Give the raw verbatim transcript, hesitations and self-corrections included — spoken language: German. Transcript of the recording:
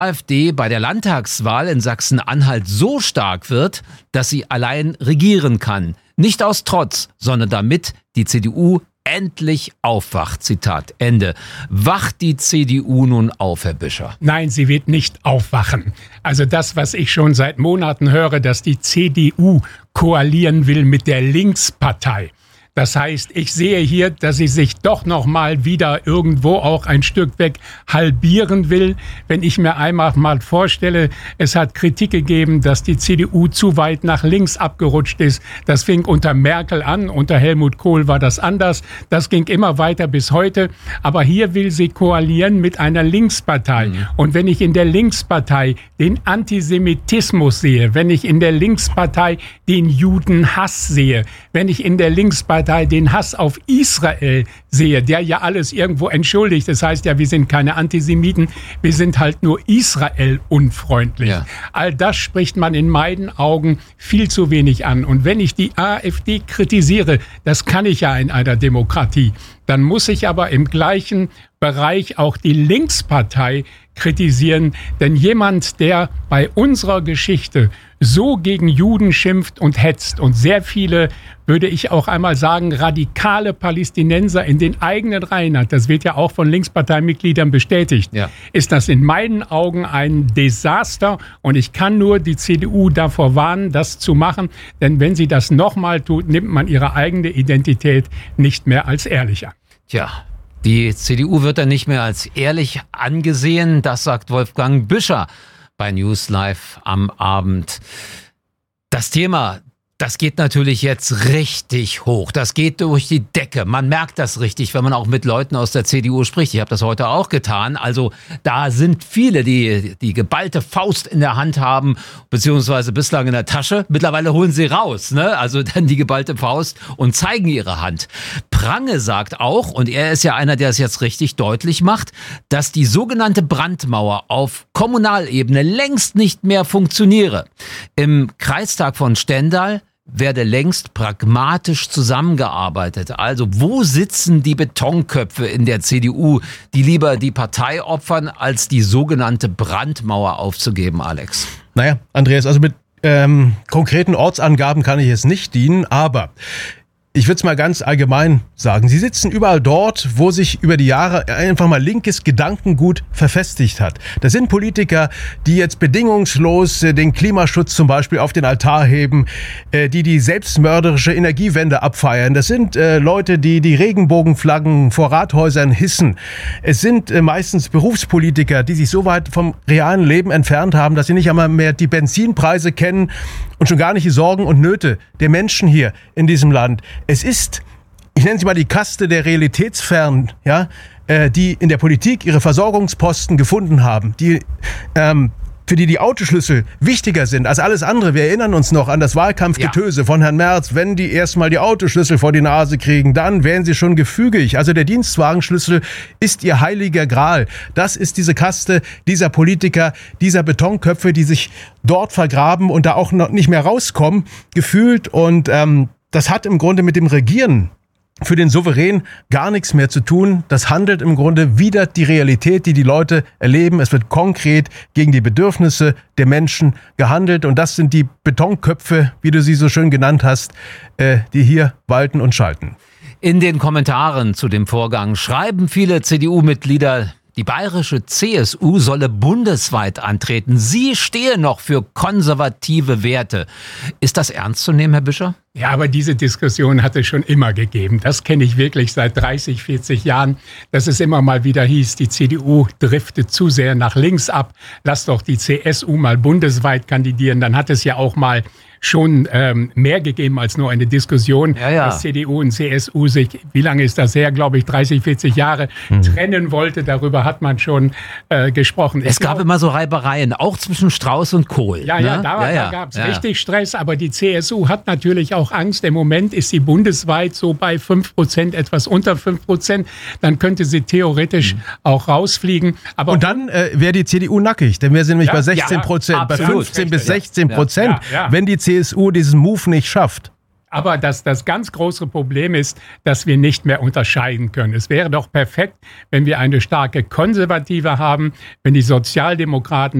AfD bei der Landtagswahl in Sachsen-Anhalt so stark wird, dass sie allein regieren kann. Nicht aus Trotz, sondern damit die C D U endlich aufwacht. Zitat Ende. Wacht die C D U nun auf, Herr Büscher? Nein, sie wird nicht aufwachen. Also das, was ich schon seit Monaten höre, dass die C D U koalieren will mit der Linkspartei. Das heißt, ich sehe hier, dass sie sich doch noch mal wieder irgendwo auch ein Stück weg halbieren will. Wenn ich mir einmal mal vorstelle, es hat Kritik gegeben, dass die C D U zu weit nach links abgerutscht ist. Das fing unter Merkel an, unter Helmut Kohl war das anders. Das ging immer weiter bis heute. Aber hier will sie koalieren mit einer Linkspartei. Mhm. Und wenn ich in der Linkspartei den Antisemitismus sehe, wenn ich in der Linkspartei den Judenhass sehe, wenn ich in der Linkspartei den Hass auf Israel sehe, der ja alles irgendwo entschuldigt. Das heißt ja, wir sind keine Antisemiten, wir sind halt nur Israel unfreundlich. Ja. All das spricht man in meinen Augen viel zu wenig an. Und wenn ich die AfD kritisiere, das kann ich ja in einer Demokratie, dann muss ich aber im gleichen Bereich auch die Linkspartei kritisieren. Denn jemand, der bei unserer Geschichte so gegen Juden schimpft und hetzt und sehr viele, würde ich auch einmal sagen, radikale Palästinenser in den eigenen Reihen hat, das wird ja auch von Linksparteimitgliedern bestätigt, ja, ist das in meinen Augen ein Desaster. Und ich kann nur die C D U davor warnen, das zu machen. Denn wenn sie das nochmal tut, nimmt man ihre eigene Identität nicht mehr als ehrlich an. Tja, die C D U wird dann nicht mehr als ehrlich angesehen. Das sagt Wolfgang Büscher bei News Live am Abend. Das Thema, das geht natürlich jetzt richtig hoch. Das geht durch die Decke. Man merkt das richtig, wenn man auch mit Leuten aus der C D U spricht. Ich habe das heute auch getan. Also da sind viele, die die geballte Faust in der Hand haben, beziehungsweise bislang in der Tasche. Mittlerweile holen sie raus, ne? Also dann die geballte Faust und zeigen ihre Hand. Prange sagt auch, und er ist ja einer, der es jetzt richtig deutlich macht, dass die sogenannte Brandmauer auf Kommunalebene längst nicht mehr funktioniere. Im Kreistag von Stendal werde längst pragmatisch zusammengearbeitet. Also wo sitzen die Betonköpfe in der C D U, die lieber die Partei opfern, als die sogenannte Brandmauer aufzugeben, Alex? Naja, Andreas, also mit ähm, konkreten Ortsangaben kann ich es nicht dienen, aber ich würde es mal ganz allgemein sagen. Sie sitzen überall dort, wo sich über die Jahre einfach mal linkes Gedankengut verfestigt hat. Das sind Politiker, die jetzt bedingungslos äh, den Klimaschutz zum Beispiel auf den Altar heben, äh, die die selbstmörderische Energiewende abfeiern. Das sind äh, Leute, die die Regenbogenflaggen vor Rathäusern hissen. Es sind äh, meistens Berufspolitiker, die sich so weit vom realen Leben entfernt haben, dass sie nicht einmal mehr die Benzinpreise kennen und schon gar nicht die Sorgen und Nöte der Menschen hier in diesem Land. Es ist, ich nenne sie mal die Kaste der Realitätsfernen, ja, äh, die in der Politik ihre Versorgungsposten gefunden haben, die ähm, für die die Autoschlüssel wichtiger sind als alles andere. Wir erinnern uns noch an das Wahlkampfgetöse ja. von Herrn Merz. Wenn die erstmal die Autoschlüssel vor die Nase kriegen, dann wären sie schon gefügig. Also der Dienstwagenschlüssel ist ihr heiliger Gral. Das ist diese Kaste dieser Politiker, dieser Betonköpfe, die sich dort vergraben und da auch noch nicht mehr rauskommen, gefühlt. Und ähm, das hat im Grunde mit dem Regieren für den Souverän gar nichts mehr zu tun. Das handelt im Grunde wider die Realität, die die Leute erleben. Es wird konkret gegen die Bedürfnisse der Menschen gehandelt. Und das sind die Betonköpfe, wie du sie so schön genannt hast, äh, die hier walten und schalten. In den Kommentaren zu dem Vorgang schreiben viele C D U-Mitglieder, die bayerische C S U solle bundesweit antreten. Sie stehe noch für konservative Werte. Ist das ernst zu nehmen, Herr Büscher? Ja, aber diese Diskussion hat es schon immer gegeben. Das kenne ich wirklich seit dreißig, vierzig Jahren, dass es immer mal wieder hieß, die C D U driftet zu sehr nach links ab. Lass doch die C S U mal bundesweit kandidieren. Dann hat es ja auch mal schon ähm, mehr gegeben als nur eine Diskussion, ja, ja. dass C D U und C S U sich, wie lange ist das her, glaube ich, dreißig, vierzig Jahre mhm. trennen wollte. Darüber hat man schon äh, gesprochen. Es ich gab glaub, immer so Reibereien, auch zwischen Strauß und Kohl. Ja, ne? ja, da, ja, ja. da gab es ja. richtig Stress, aber die C S U hat natürlich auch Angst. Im Moment ist sie bundesweit so bei fünf Prozent, etwas unter fünf Prozent. Dann könnte sie theoretisch mhm. auch rausfliegen. Aber und dann äh, wäre die C D U nackig, denn wir sind nämlich ja, bei sechzehn Prozent, ja, bei fünfzehn bis sechzehn Prozent, ja, ja, ja. wenn die C S U diesen Move nicht schafft. Aber dass das ganz große Problem ist, dass wir nicht mehr unterscheiden können. Es wäre doch perfekt, wenn wir eine starke Konservative haben, wenn die Sozialdemokraten